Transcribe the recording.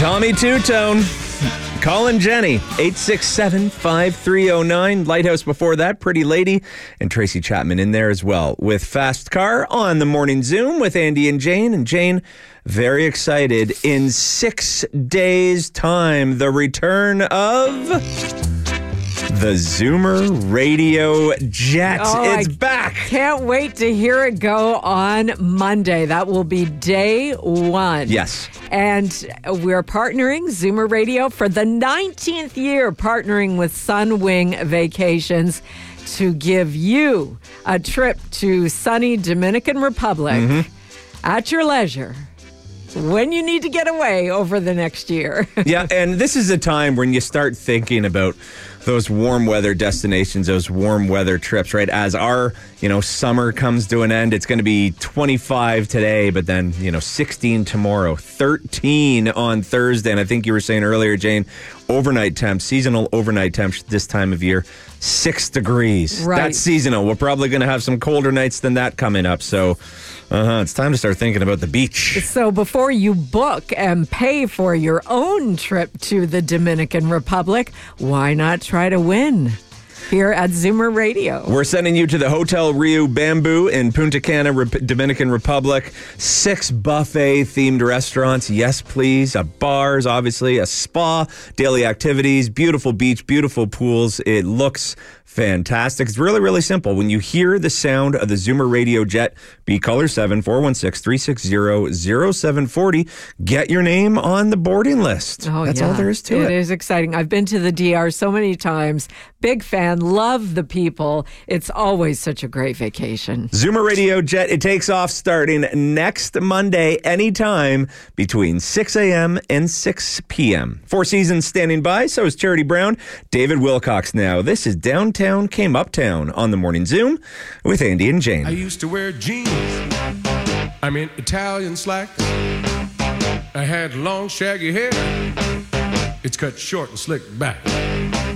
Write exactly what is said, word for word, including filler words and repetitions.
Tommy Two-Tone, Colin Jenny, eight six seven, five three zero nine. Lighthouse before that, Pretty Lady, and Tracy Chapman in there as well with Fast Car on the Morning Zoom with Andy and Jane. And Jane, very excited. In six days' time, the return of the Zoomer Radio Jet. Oh, it's I back. Can't wait to hear it go on Monday. That will be day one. Yes. And we're partnering, Zoomer Radio, for the nineteenth year, partnering with Sunwing Vacations to give you a trip to sunny Dominican Republic mm-hmm. at your leisure when you need to get away over the next year. Yeah, and this is a time when you start thinking about those warm weather destinations, those warm weather trips, right? As our, you know, summer comes to an end, it's going to be twenty-five today, but then, you know, sixteen tomorrow, thirteen on Thursday. And I think you were saying earlier, Jane, overnight temps, seasonal overnight temps this time of year, six degrees. Right. That's seasonal. We're probably going to have some colder nights than that coming up. So uh-huh, it's time to start thinking about the beach. So before you book and pay for your own trip to the Dominican Republic, why not try to win here at Zoomer Radio? We're sending you to the Hotel Rio Bamboo in Punta Cana, Rep- Dominican Republic. Six buffet-themed restaurants. Yes, please. A bars, obviously. A spa, daily activities, beautiful beach, beautiful pools. It looks fantastic. It's really, really simple. When you hear the sound of the Zoomer Radio Jet, be caller seven four one six, three six zero, zero seven four zero. Get your name on the boarding list. Oh, That's yeah. all there is to it. It is exciting. I've been to the D R so many times. Big fan. Love the people. It's always such a great vacation. Zoomer Radio Jet, it takes off starting next Monday, anytime between six a.m. and six p.m. Four Seasons standing by, so is Charity Brown. David Wilcox now. This is Downtown Came Uptown on the Morning Zoom with Andy and Jane. I used to wear jeans. I mean Italian slacks. I had long shaggy hair. It's cut short and slicked back.